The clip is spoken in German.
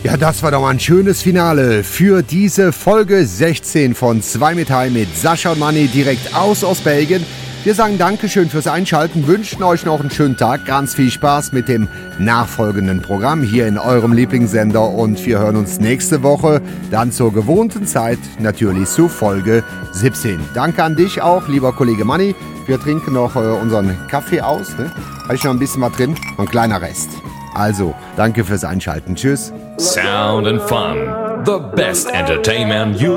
Ja, das war doch mal ein schönes Finale für diese Folge 16 von 2 mit High mit Sascha und Manni direkt aus Belgien. Wir sagen Dankeschön fürs Einschalten, wünschen euch noch einen schönen Tag, ganz viel Spaß mit dem nachfolgenden Programm hier in eurem Lieblingssender und wir hören uns nächste Woche dann zur gewohnten Zeit, natürlich zu Folge 17. Danke an dich auch, lieber Kollege Manni. Wir trinken noch unseren Kaffee aus, ne? Habe ich noch ein bisschen was drin? Ein kleiner Rest. Also, danke fürs Einschalten. Tschüss. Sound and fun. The best entertainment you